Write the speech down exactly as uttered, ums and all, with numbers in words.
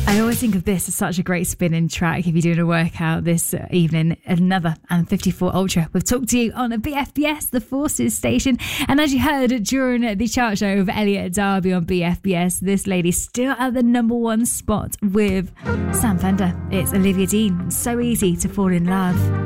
I always think of this as such a great spinning track if you're doing a workout this evening. Another M fifty-four Ultra. We've talked to you on a B F B S, the Forces station. And as you heard during the chart show of Elliot Darby on B F B S, this lady's still at the number one spot with Sam Fender. It's Olivia Dean. So easy to fall in love.